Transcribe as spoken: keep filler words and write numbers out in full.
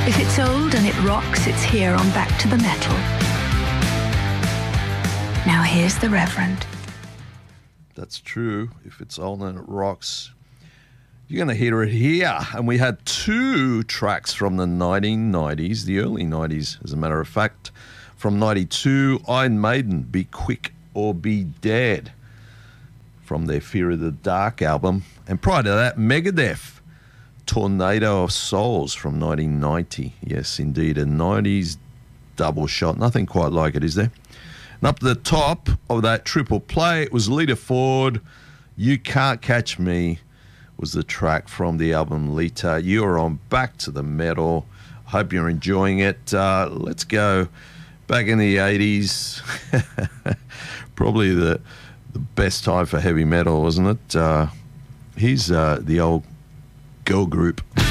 If it's old and it rocks, it's here on Back to the Metal. Now here's the Reverend. That's true. If it's old and it rocks, you're going to hear it here. And we had two tracks from the nineteen nineties, the early nineties, as a matter of fact. From ninety-two, Iron Maiden, Be Quick or Be Dead, from their Fear of the Dark album. And prior to that, Megadeth, Tornado of Souls, from nineteen ninety. Yes, indeed, a nineties double shot. Nothing quite like it, is there? And up the top of that triple play, it was Lita Ford, You Can't Catch Me, was the track from the album Lita. You're on Back to the Metal. Hope you're enjoying it. Uh, let's go back in the eighties. Probably the the best time for heavy metal, wasn't it? Uh, here's uh, the old girl group.